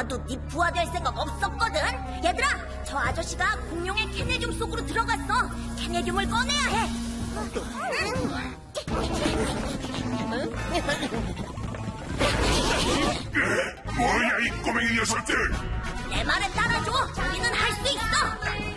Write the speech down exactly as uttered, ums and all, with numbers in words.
나도 네 부하될 생각 없었거든. 얘들아, 저 아저씨가 공룡의 캐네듐 속으로 들어갔어. 캐네듐을 꺼내야 해. 뭐야 이 꼬맹이 녀석들! 내 말에 따라줘. 우리는 할 수 있어.